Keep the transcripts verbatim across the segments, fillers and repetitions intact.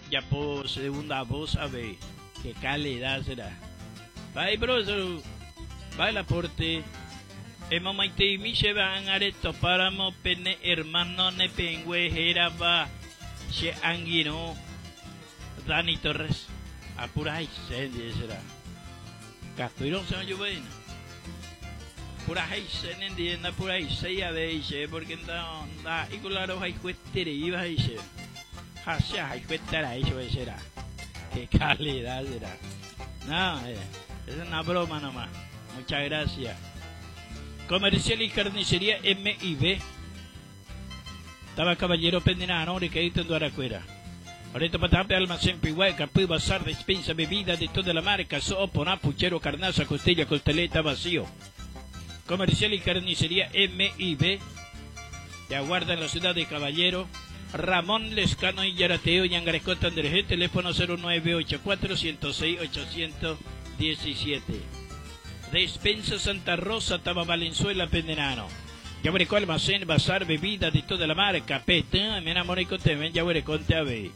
ya por segunda voz, a ver, qué calidad será. Bye, bro, bye, la porte. Emo maite mi llevan areto para mo pene hermano ne pengüe va che anguino Dani Torres apurai se será Castuirón se yo bueno apurai se entienda apurai se ya veis porque no da y claro hay cuestere iba ahí se hacia hay cuestera eso será qué calidad será no eh, es una broma nomás. Muchas gracias. Comercial y carnicería M I B. Estaba Caballero Pendenano, Ricaíto en Duaracuera. Ahorita Patape, Almacén Piguay, Capú, Bazar, Despensa, Bebida de toda la marca, Sopo, Puchero, Carnaza, Costilla, Costeleta, Vacío. Comercial y carnicería M I B. Te aguarda en la ciudad de Caballero. Ramón Lescano y Yarateo, Yangarecota, Andrés, teléfono cero nueve ocho cuatro, ciento seis, ochocientos diecisiete. Despensa Santa Rosa, Taba Valenzuela, Pendenano. Yaguarecó, Almacén, Bazar, Bebida de toda la marca. Petén, me enamoré con te ven, Yaguarecó, te ave.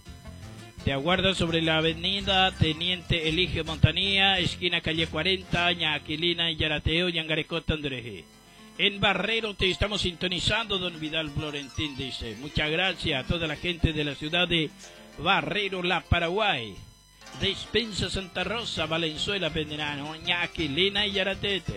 Te aguarda sobre la avenida Teniente Eligio Montanía, esquina calle cuarenta, Ñaquilina y Yarateo, Yangarecó, Andrés. En Barrero te estamos sintonizando, don Vidal Florentín dice. Muchas gracias a toda la gente de la ciudad de Barrero, La Paraguay. Despensa Santa Rosa, Valenzuela, Pendenano, Ñaquilina y Yaratete.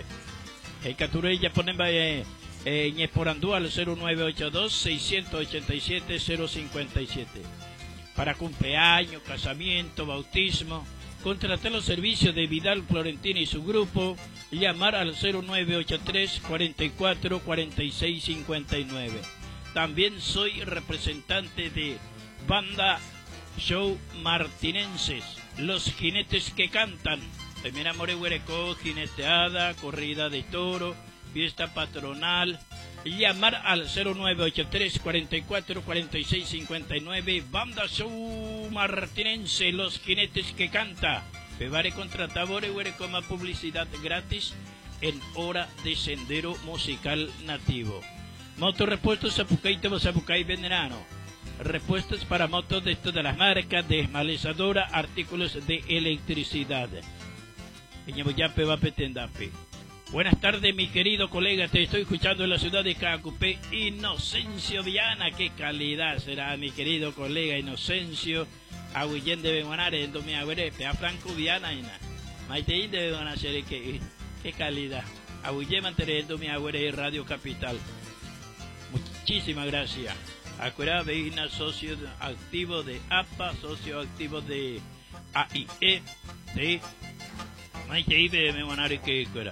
El Caturella ponen eh, eh, Ñeporandú al cero nueve ocho dos, seis ocho siete, cero cinco siete. Para cumpleaños, casamiento, bautismo, contratar los servicios de Vidal Florentín y su grupo, llamar al cero nueve ocho tres, cuarenta y cuatro, cuarenta y seis cincuenta y nueve. También soy representante de Banda Show Martinenses, los jinetes que cantan. Primera Morehuereco, jineteada, corrida de toro, fiesta patronal. Llamar al cero nueve ocho tres, cuarenta y cuatro, cuarenta y seis cincuenta y nueve. Banda Show Martinense, los jinetes que canta. Pevare contratabore huerecoma publicidad gratis en hora de sendero musical nativo. Motorrepuestos Zapucay, Tebo Zapucay, Pendenano. Repuestos para motos de todas las marcas, desmalezadora, artículos de electricidad. Iñabuyape va petendape. Buenas tardes, mi querido colega, te estoy escuchando en la ciudad de Cacupé. Inocencio Viana, qué calidad será, mi querido colega Inocencio. Aguillén de Beguanare, en Domiagüerepe, a Franco Viana, y na. Maiteín de Beguanare, qué, qué calidad. Aguillén mantener en Domiagüere, Radio Capital. Muchísimas gracias. Acuera Veina, socio activo de A P A, socio activo de A I E, de Maiteín de Beguanare, que fuera.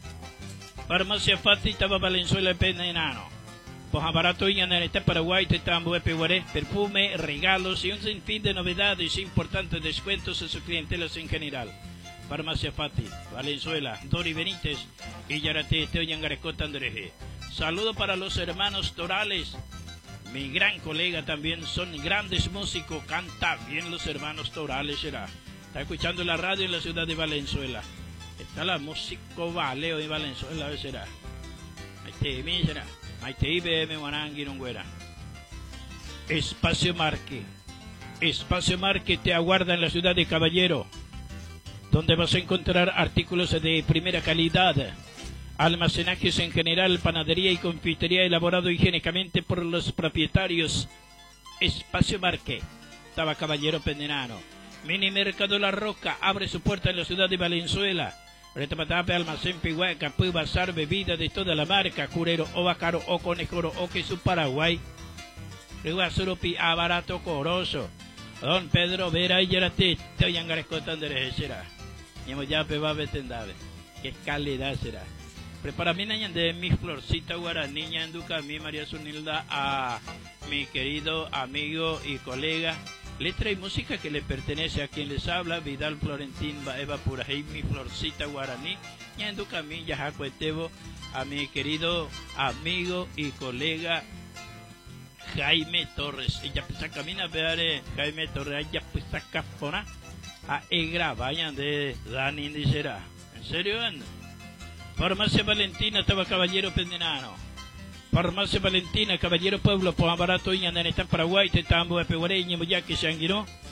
Farmacia Fati, Taba Valenzuela, Pendenano. Poja barato y en este Paraguay, te tambo peguaré, perfume, regalos y un sinfín de novedades e importantes descuentos a sus clientelas en general. Farmacia Fati, Valenzuela, Dori Benítez y Yarate, Teo Yangarecota, Andrés. Saludo para los hermanos Torales. Mi gran colega también, son grandes músicos, canta bien los hermanos Torales, será. Está escuchando la radio en la ciudad de Valenzuela. Está la músico Valeo de Valenzuela, será. Ahí te será. Ahí te I B M Guanangui Nongüera. Espacio Marque. Espacio Marque te aguarda en la ciudad de Caballero, donde vas a encontrar artículos de primera calidad, almacenajes en general, panadería y confitería elaborado higiénicamente por los propietarios. Espacio Marque, Taba Caballero Pendenano. Mini Mercado La Roca abre su puerta en la ciudad de Valenzuela. Retapatape, Almacén Piguay, Capú, Bazar, bebida de toda la marca, curero, o bacaro, o conejoro, o queso Paraguay. Riguasurupi, a barato, coroso. Don Pedro Vera y Yarate, te oyangarescotan de rejera. Ñemo ya pe va betendave. Qué calidad será. Prepara mi niña de mi florcita guaraní, ñanduca, mi María Zunilda, a mi querido amigo y colega. Letra y música que le pertenece a quien les habla, Vidal Florentín Baeva Purajei, mi florcita guaraní, ñanduca, mi yajacuetebo, a mi querido amigo y colega Jaime Torres. Ella pues camina ver Jaime Torres, ella pues capona a Egra, vayan de Dani Indicera. ¿En serio? Farmacia Valentina, estaba Caballero Pendenano. Farmacia Valentina, Caballero Pueblo, por barato y en esta Paraguay, te tambo de Peguareño, ya que se anguiró.